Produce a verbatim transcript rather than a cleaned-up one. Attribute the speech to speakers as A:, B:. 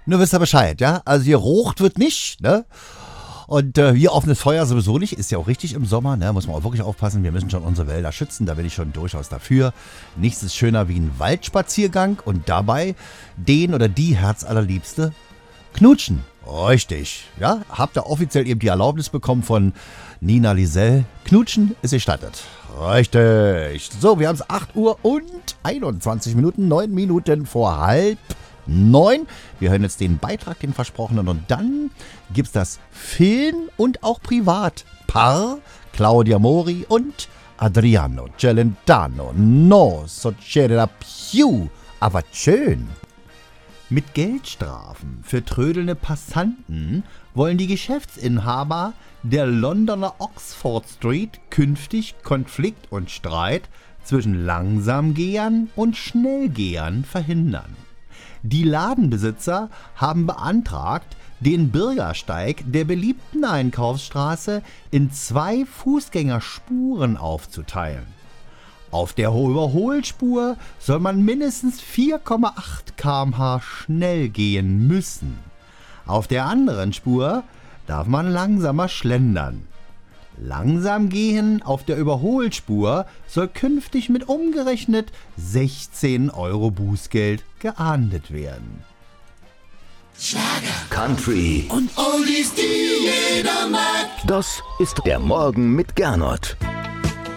A: Nur wisst ihr Bescheid, ja? Also hier rocht wird nicht, ne? Und äh, hier offenes Feuer sowieso nicht, ist ja auch richtig im Sommer, ne? Muss man auch wirklich aufpassen, wir müssen schon unsere Wälder schützen, da bin ich schon durchaus dafür. Nichts ist schöner wie ein Waldspaziergang und dabei den oder die Herzallerliebste knutschen. Richtig, ja? Habt ihr offiziell eben die Erlaubnis bekommen von Nina Lisel. Knutschen ist gestattet. Richtig. So, wir haben es acht Uhr und einundzwanzig Minuten, neun Minuten vor halb neun. Wir hören jetzt den Beitrag, den versprochenen, und dann gibt's das Film- und auch Privatpaar Claudia Mori und Adriano Celentano. No succederà più, aber schön. Mit Geldstrafen für trödelnde Passanten wollen die Geschäftsinhaber der Londoner Oxford Street künftig Konflikt und Streit zwischen Langsamgehern und Schnellgehern verhindern. Die Ladenbesitzer haben beantragt, den Bürgersteig der beliebten Einkaufsstraße in zwei Fußgängerspuren aufzuteilen. Auf der Überholspur soll man mindestens vier Komma acht Kilometer pro Stunde schnell gehen müssen. Auf der anderen Spur darf man langsamer schlendern. Langsam gehen auf der Überholspur soll künftig mit umgerechnet sechzehn Euro Bußgeld geahndet werden.
B: Schlager,
C: Country
B: und Oldies, die jeder mag.
C: Das ist der Morgen mit Gernot.